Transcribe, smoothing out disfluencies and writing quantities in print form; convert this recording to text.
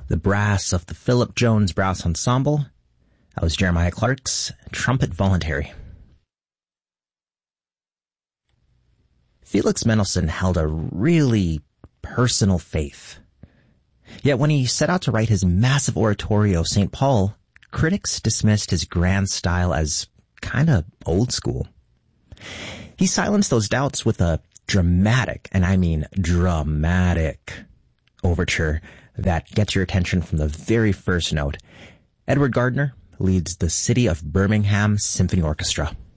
the brass of the Philip Jones Brass Ensemble. That was Jeremiah Clark's Trumpet Voluntary. Felix Mendelssohn held a really personal faith. Yet when he set out to write his massive oratorio, St. Paul, critics dismissed his grand style as kind of old school. He silenced those doubts with a dramatic, and I mean dramatic, overture that gets your attention from the very first note. Edward Gardner leads the City of Birmingham Symphony Orchestra.